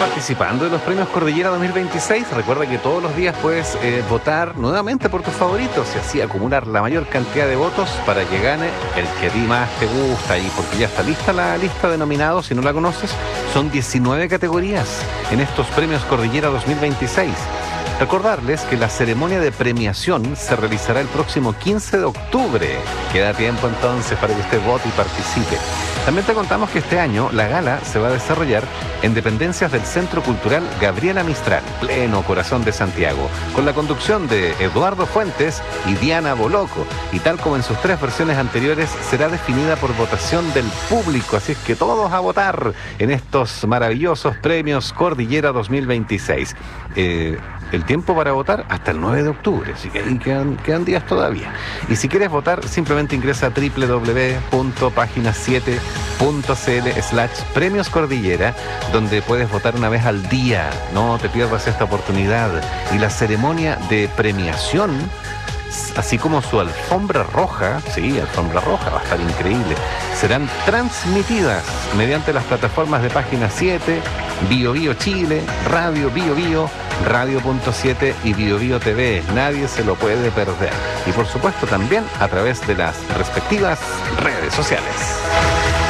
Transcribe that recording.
participando de los premios Cordillera 2026. Recuerda que todos los días puedes votar nuevamente por tus favoritos y así acumular la mayor cantidad de votos para que gane el que a ti más te gusta. Y porque ya está lista la lista de nominados, si no la conoces, son 19 categorías en estos premios Cordillera 2026. Recordarles que la ceremonia de premiación se realizará el próximo 15 de octubre. Queda tiempo entonces para que usted vote y participe. También te contamos que este año la gala se va a desarrollar en dependencias del Centro Cultural Gabriela Mistral, pleno corazón de Santiago, con la conducción de Eduardo Fuentes y Diana Boloco. Y tal como en sus 3 versiones anteriores, será definida por votación del público. Así es que todos a votar en estos maravillosos premios Cordillera 2026. El tiempo para votar hasta el 9 de octubre, así que ahí quedan días todavía. Y si quieres votar, simplemente ingresa a www.pagina7.cl/premios Cordillera, donde puedes votar una vez al día. No te pierdas esta oportunidad. Y la ceremonia de premiación, así como su alfombra roja, alfombra roja, va a estar increíble, serán transmitidas mediante las plataformas de Página 7, Bio Bio Chile, Radio Bio Bio, Radio.7 y Bio Bio TV. Nadie se lo puede perder. Y por supuesto también a través de las respectivas redes sociales.